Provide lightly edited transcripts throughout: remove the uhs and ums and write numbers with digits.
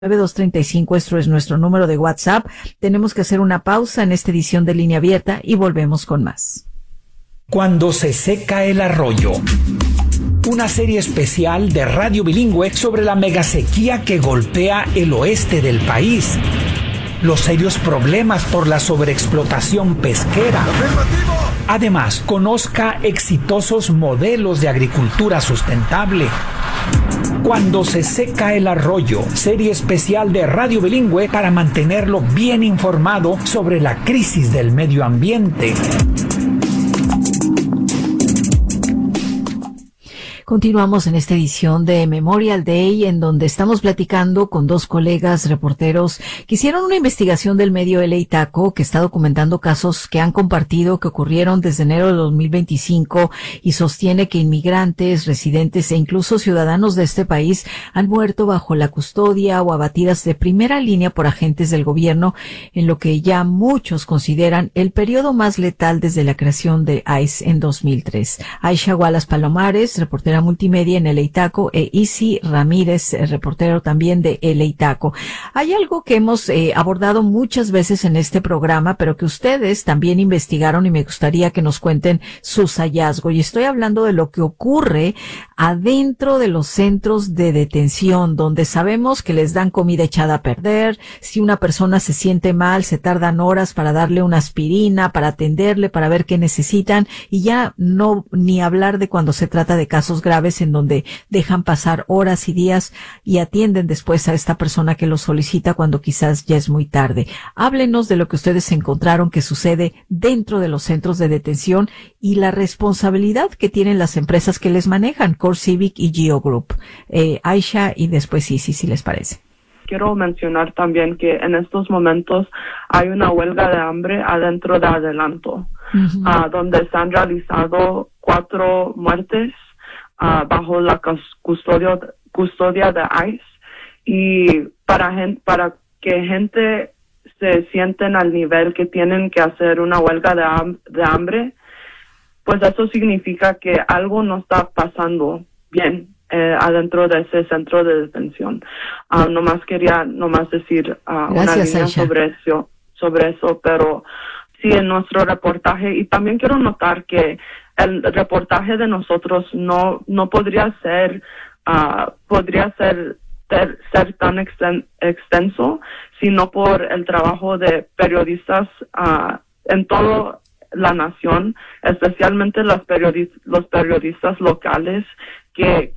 9235, esto es nuestro número de WhatsApp. Tenemos que hacer una pausa en esta edición de Línea Abierta y volvemos con más. Cuando se seca el arroyo. Una serie especial de Radio Bilingüe sobre la megasequía que golpea el oeste del país. Los serios problemas por la sobreexplotación pesquera. Además, conozca exitosos modelos de agricultura sustentable. Cuando se seca el arroyo, serie especial de Radio Bilingüe para mantenerlo bien informado sobre la crisis del medio ambiente. Continuamos en esta edición de Memorial Day, en donde estamos platicando con dos colegas reporteros que hicieron una investigación del medio LA Taco, que está documentando casos que han compartido que ocurrieron desde enero de 2025 y sostiene que inmigrantes, residentes e incluso ciudadanos de este país han muerto bajo la custodia o abatidas de primera línea por agentes del gobierno, en lo que ya muchos consideran el periodo más letal desde la creación de ICE en 2003. Aisha Wallace Palomares, reportera multimedia en LA Taco, e Isi Ramírez, reportero también de LA Taco. Hay algo que hemos abordado muchas veces en este programa, pero que ustedes también investigaron y me gustaría que nos cuenten sus hallazgos. Y estoy hablando de lo que ocurre adentro de los centros de detención, donde sabemos que les dan comida echada a perder. Si una persona se siente mal, se tardan horas para darle una aspirina, para atenderle, para ver qué necesitan, y ya no ni hablar de cuando se trata de casos graves en donde dejan pasar horas y días y atienden después a esta persona que lo solicita cuando quizás ya es muy tarde. Háblenos de lo que ustedes encontraron que sucede dentro de los centros de detención y la responsabilidad que tienen las empresas que les manejan, CoreCivic y Geo Group. Aisha y después Isi, si les parece. Quiero mencionar también que en estos momentos hay una huelga de hambre adentro de Adelanto, donde se han realizado 4 muertes bajo la custodia de ICE, y para que gente se sienten al nivel que tienen que hacer una huelga de hambre, pues eso significa que algo no está pasando bien adentro de ese centro de detención. Quería decir una línea sobre eso, pero sí, en nuestro reportaje, y también quiero notar que el reportaje de nosotros no podría ser tan extenso, sino por el trabajo de periodistas en toda la nación, especialmente los periodistas locales que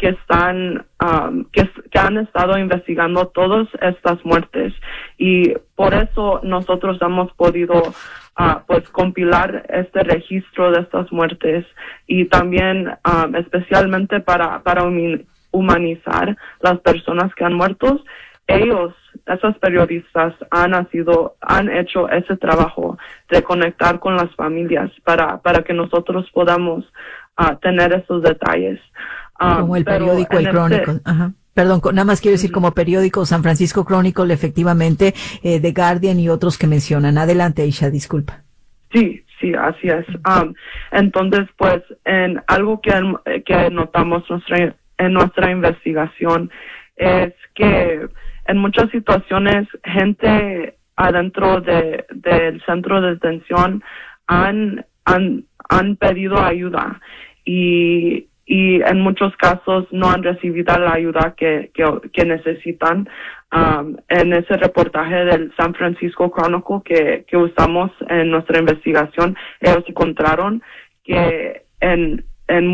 han estado investigando todas estas muertes, y por eso nosotros hemos podido compilar este registro de estas muertes, y también especialmente para humanizar las personas que han muerto. Esos periodistas han hecho ese trabajo de conectar con las familias para que nosotros podamos tener esos detalles. Como el periódico El Chronicle. Perdón, nada más quiero decir como periódico San Francisco Chronicle, efectivamente, The Guardian y otros que mencionan. Adelante, Aisha, disculpa. Sí, así es. Entonces, pues, en algo que notamos en nuestra investigación es que en muchas situaciones gente adentro del centro de detención han pedido ayuda, y en muchos casos no han recibido la ayuda que necesitan. En ese reportaje del San Francisco Chronicle que usamos en nuestra investigación, ellos encontraron que en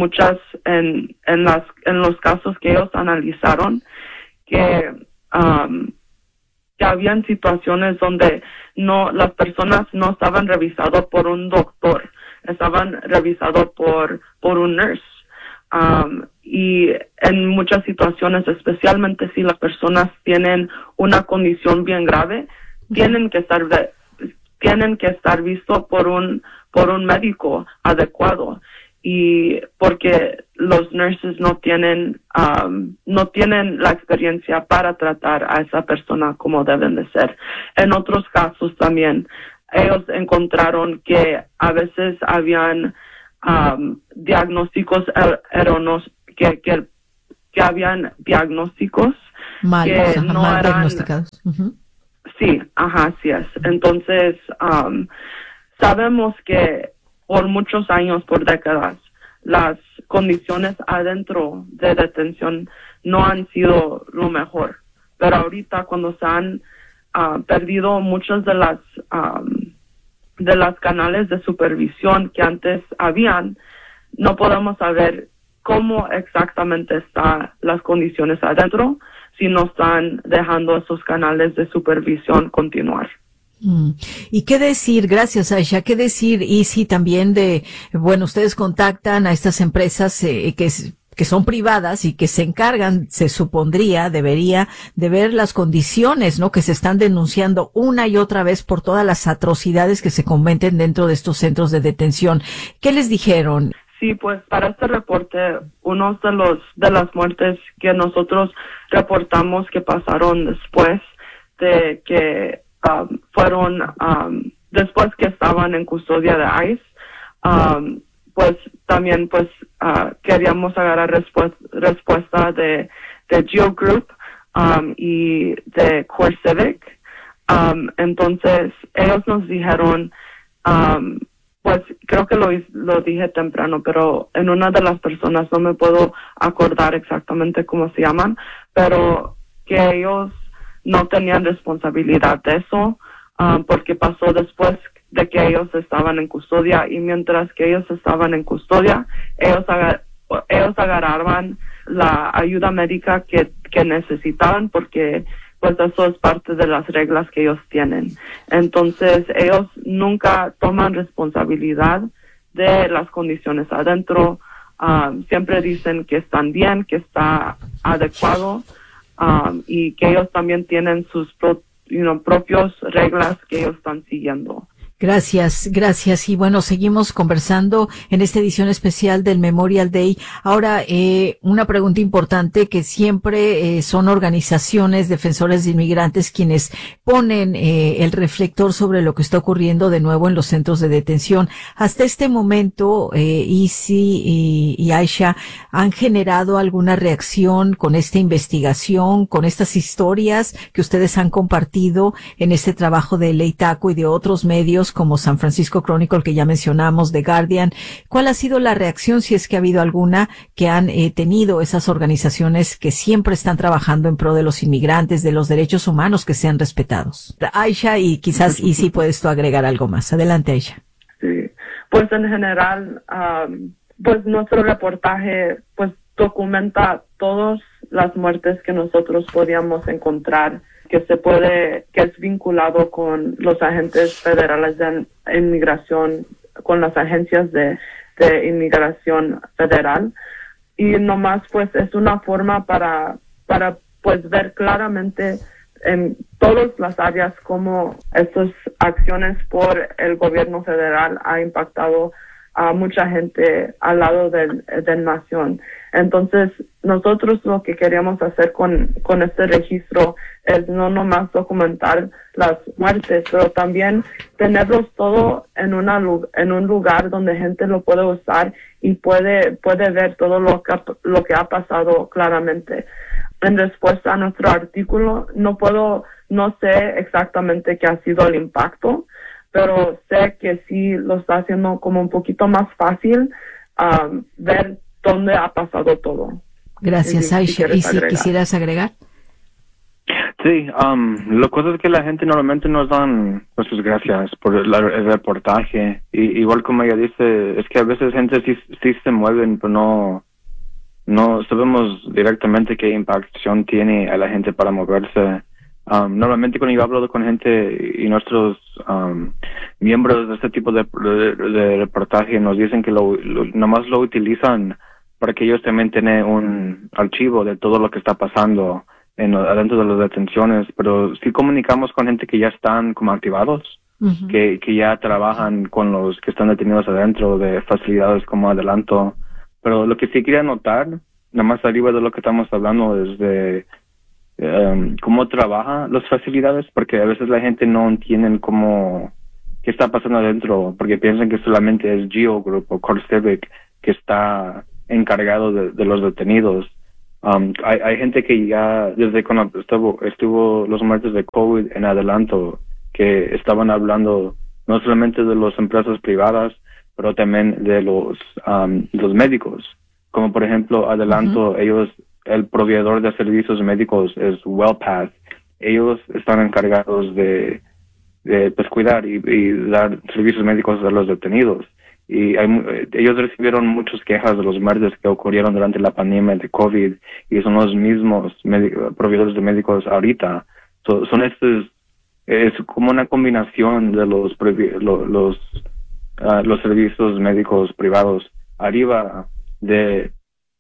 los casos que ellos analizaron, que habían situaciones donde las personas no estaban revisadas por un doctor, estaban revisadas por un nurse. Y en muchas situaciones, especialmente si las personas tienen una condición bien grave, tienen que estar vistos por un médico adecuado, y porque los nurses no tienen la experiencia para tratar a esa persona como deben de ser. En otros casos también ellos encontraron que a veces habían diagnósticos erróneos, que que habían diagnósticos que no mal eran diagnosticados. Uh-huh. Sí, así es. Entonces, sabemos que por muchos años, por décadas, las condiciones adentro de detención no han sido lo mejor. Pero ahorita, cuando se han perdido muchas de las canales de supervisión que antes habían, no podemos saber cómo exactamente están las condiciones adentro si no están dejando esos canales de supervisión continuar. ¿Y qué decir, gracias Aisha, qué decir, y si también ustedes contactan a estas empresas que son privadas y que se encargan, se supondría, debería de ver las condiciones, ¿no?, que se están denunciando una y otra vez por todas las atrocidades que se cometen dentro de estos centros de detención? ¿Qué les dijeron? Sí, pues para este reporte, uno de las muertes que nosotros reportamos que pasaron después de que fueron, después que estaban en custodia de ICE, pues también pues queríamos agarrar respuesta de Geo Group y de Core Civic. Entonces ellos nos dijeron, pues creo que lo dije temprano, pero en una de las personas, no me puedo acordar exactamente cómo se llaman, pero que ellos no tenían responsabilidad de eso, porque pasó después de que ellos estaban en custodia, y mientras que ellos estaban en custodia, ellos agarraban la ayuda médica que necesitaban, porque pues eso es parte de las reglas que ellos tienen. Entonces ellos nunca toman responsabilidad de las condiciones adentro. Siempre dicen que están bien, que está adecuado, y que ellos también tienen sus propias reglas que ellos están siguiendo. Gracias. Y bueno, seguimos conversando en esta edición especial del Memorial Day. Ahora, una pregunta importante, que siempre son organizaciones defensores de inmigrantes quienes ponen el reflector sobre lo que está ocurriendo de nuevo en los centros de detención. Hasta este momento, Isi y Aisha, ¿han generado alguna reacción con esta investigación, con estas historias que ustedes han compartido en este trabajo de Ley Taco y de otros medios como San Francisco Chronicle, que ya mencionamos, The Guardian? ¿Cuál ha sido la reacción, si es que ha habido alguna, que han tenido esas organizaciones que siempre están trabajando en pro de los inmigrantes, de los derechos humanos que sean respetados? Aisha, y quizás Isi, puedes tú agregar algo más. Adelante, Aisha. Sí, pues en general, pues nuestro reportaje pues documenta todas las muertes que nosotros podíamos encontrar, que es vinculado con los agentes federales de inmigración, con las agencias de inmigración federal. Y nomás pues es una forma para pues ver claramente en todas las áreas cómo estas acciones por el gobierno federal ha impactado a mucha gente al lado del nación. Entonces, nosotros lo que queríamos hacer con este registro es no nomás documentar las muertes, pero también tenerlos todo en un lugar donde gente lo puede usar y puede ver todo lo que ha pasado claramente. En respuesta a nuestro artículo, no sé exactamente qué ha sido el impacto, pero sé que sí lo está haciendo como un poquito más fácil ver dónde ha pasado todo. Gracias, Aisha. ¿Y si quisieras agregar? Sí, la cosa es que la gente normalmente nos dan sus gracias por el reportaje. Y igual como ella dice, es que a veces gente sí se mueven, pero no sabemos directamente qué impactación tiene a la gente para moverse. Normalmente cuando yo hablo con gente y nuestros miembros de este tipo de reportaje nos dicen que nomás lo utilizan para que ellos también tengan un archivo de todo lo que está pasando adentro de las detenciones, pero sí comunicamos con gente que ya están como activados, uh-huh, que ya trabajan con los que están detenidos adentro de facilidades como adelanto. Pero lo que sí quería notar, nada más arriba de lo que estamos hablando, es de cómo trabajan las facilidades, porque a veces la gente no entiende qué está pasando adentro, porque piensan que solamente es Geo Group o Core Civic que está encargado de los detenidos, Hay gente que ya desde cuando estuvo los muertes de COVID en adelanto, que estaban hablando no solamente de las empresas privadas, pero también de los médicos. Como por ejemplo, adelanto, el proveedor de servicios médicos es WellPath. Ellos están encargados de pues cuidar y dar servicios médicos a los detenidos. Y ellos recibieron muchas quejas de los muertes que ocurrieron durante la pandemia de COVID, y son los mismos proveedores de médicos ahorita. Es como una combinación de los servicios médicos privados arriba de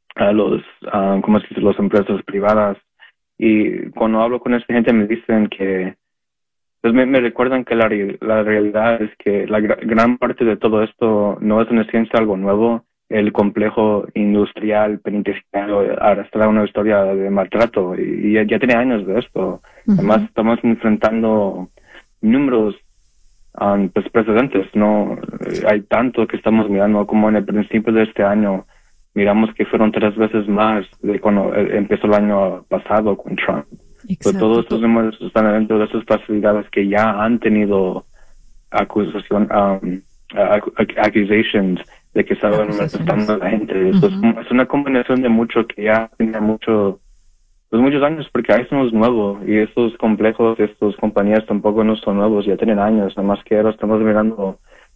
las empresas privadas. Y cuando hablo con esta gente me dicen que, pues me recuerdan que la realidad es que la gran parte de todo esto no es una ciencia algo nuevo. El complejo industrial penitenciario arrastra una historia de maltrato y ya tiene años de esto. Además estamos enfrentando números pues precedentes. No hay tanto que estamos mirando, como en el principio de este año miramos que fueron 3 veces más de cuando empezó el año pasado con Trump. Pero todos estos números están dentro de esas facilidades que ya han tenido accusations de que estaban molestando a la gente. Es una combinación de mucho que ya tiene muchos años, porque eso no es nuevo, y estos complejos, estas compañías tampoco no son nuevos, ya tienen años, nada más que ahora estamos mirando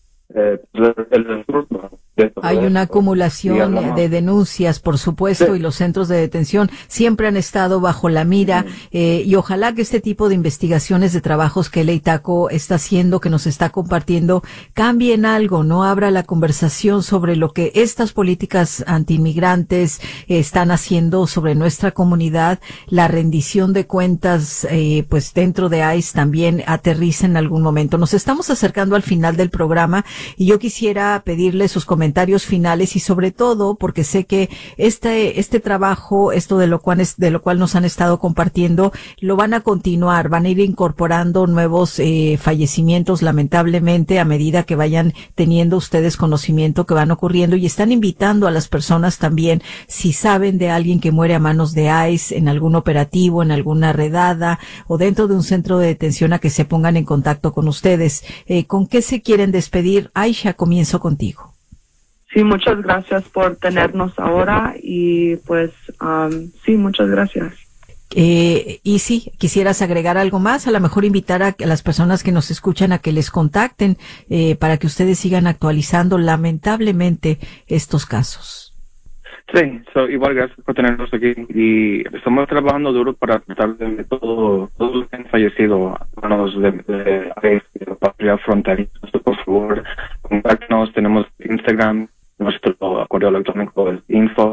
hay una acumulación de denuncias, por supuesto, y los centros de detención siempre han estado bajo la mira, y ojalá que este tipo de investigaciones de trabajos que LA Taco está haciendo, que nos está compartiendo, cambien algo, no abra la conversación sobre lo que estas políticas antiinmigrantes están haciendo sobre nuestra comunidad. La rendición de cuentas pues dentro de ICE también aterriza en algún momento. Nos estamos acercando al final del programa y yo quisiera pedirle sus comentarios finales, y sobre todo porque sé que este trabajo, esto de lo cual nos han estado compartiendo, lo van a continuar, van a ir incorporando nuevos fallecimientos, lamentablemente, a medida que vayan teniendo ustedes conocimiento que van ocurriendo, y están invitando a las personas también, si saben de alguien que muere a manos de ICE en algún operativo, en alguna redada o dentro de un centro de detención, a que se pongan en contacto con ustedes. ¿Con qué se quieren despedir? Aisha, comienzo contigo. Sí, muchas gracias por tenernos ahora, y pues sí, muchas gracias. Y sí, quisieras agregar algo más, a lo mejor invitar a las personas que nos escuchan a que les contacten para que ustedes sigan actualizando lamentablemente estos casos. Sí, igual gracias por tenernos aquí, y estamos trabajando duro para tratar de todos los que han fallecido, hermanos de la patria fronteriza. Por favor, contáctenos. Tenemos Instagram, nuestro correo electrónico es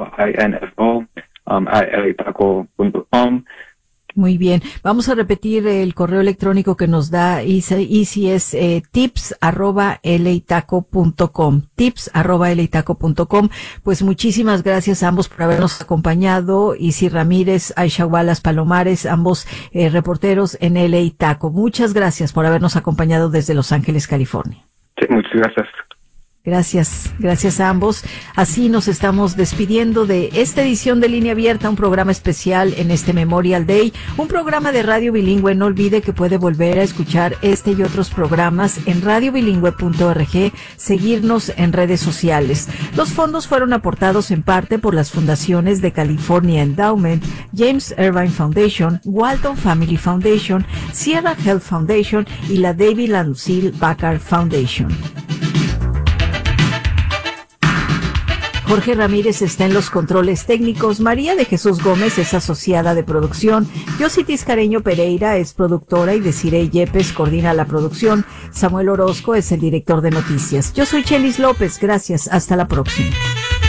info@lataco.com. Muy bien. Vamos a repetir el correo electrónico que nos da Easy, es tips@lataco.com. tips@lataco.com. Pues muchísimas gracias a ambos por habernos acompañado. Easy Ramírez, Aisha Wallace Palomares, ambos reporteros en LA Taco. Muchas gracias por habernos acompañado desde Los Ángeles, California. Sí, muchas gracias. Gracias a ambos. Así nos estamos despidiendo de esta edición de Línea Abierta, un programa especial en este Memorial Day, un programa de radio bilingüe. No olvide que puede volver a escuchar este y otros programas en radiobilingüe.org, seguirnos en redes sociales. Los fondos fueron aportados en parte por las fundaciones de California Endowment, James Irvine Foundation, Walton Family Foundation, Sierra Health Foundation y la David and Lucille Packard Foundation. Jorge Ramírez está en los controles técnicos. María de Jesús Gómez es asociada de producción. Yossi Tiscareño Pereira es productora y Desiree Yepes coordina la producción. Samuel Orozco es el director de noticias. Yo soy Chelis López. Gracias. Hasta la próxima.